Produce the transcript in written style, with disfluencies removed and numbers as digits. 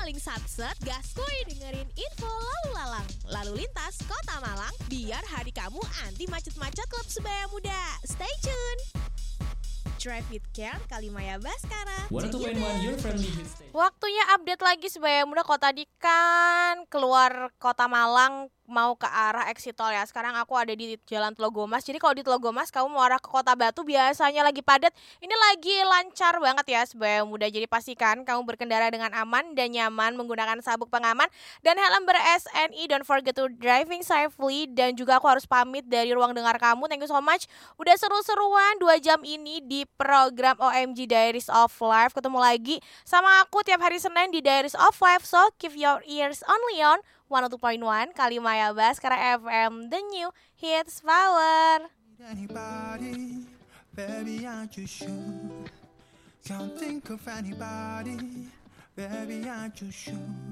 paling satset, gaskuy dengerin info lalu lalang, lalu lintas Kota Malang, biar hari kamu anti macet-macet klub sebaya muda. Stay tune. Drive with Care, Kalimaya Baskara. 102.1 Your Friendly Hit Station. Waktunya update lagi sebaya muda. Kok tadi kan keluar Kota Malang mau ke arah exit tol ya. Sekarang aku ada di Jalan Telogomas. Jadi kalau di Telogomas kamu mau arah ke Kota Batu biasanya lagi padat. Ini lagi lancar banget ya sebaya muda. Jadi pastikan kamu berkendara dengan aman dan nyaman menggunakan sabuk pengaman dan helm ber-SNI. Don't forget to driving safely. Dan juga aku harus pamit dari ruang dengar kamu. Thank you so much. Udah seru-seruan 2 jam ini di program OMG Diaries of Life. Ketemu lagi sama aku tiap hari Senin di Diaries of Life. So keep your ears only on 102.1 Kalimaya Baskara FM, the new hits power. Anybody, baby, aren't you sure? Can't think of anybody, baby, aren't you sure?